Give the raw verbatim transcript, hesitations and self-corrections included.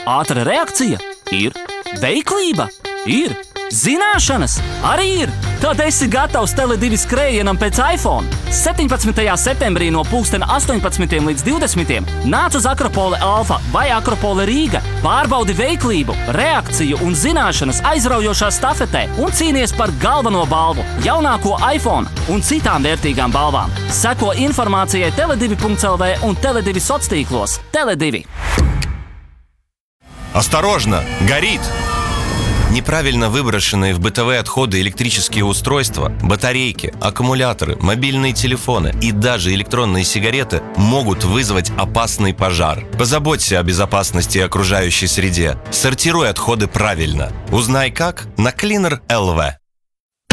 Ātra reakcija ir. Veiklība ir. Zināšanas arī ir. Tad esi gatavs Tele divi skrējienam pēc iPhone. septiņpadsmitajā septembrī no pulksten astoņpadsmitiem līdz divdesmitiem nāc uz Akropole Alfa vai Akropole Rīga. Pārbaudi veiklību, reakciju un zināšanas aizraujošā stafetē un cīnies par galveno balvu, jaunāko iPhone un citām vērtīgām balvām. Seko informācijai tele divi punkts el vē un Tele divi soctīklos. Tele divi. Осторожно! Горит! Неправильно выброшенные в бытовые отходы электрические устройства, батарейки, аккумуляторы, мобильные телефоны и даже электронные сигареты могут вызвать опасный пожар. Позаботься о безопасности окружающей среде. Сортируй отходы правильно. Узнай как на Cleaner точка эл вэ.